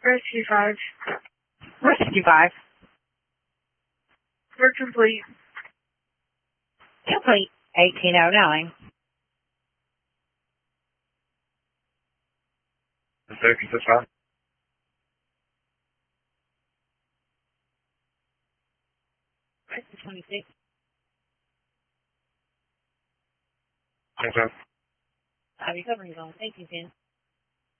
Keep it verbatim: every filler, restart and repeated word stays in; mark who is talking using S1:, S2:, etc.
S1: Rescue five.
S2: Rescue five.
S1: We're complete.
S2: Complete. eighteen oh nine.
S3: Safety, that's fine.
S2: Rescue twenty-six.
S3: Okay.
S2: Uh, recovery zone. Thank you, Jen.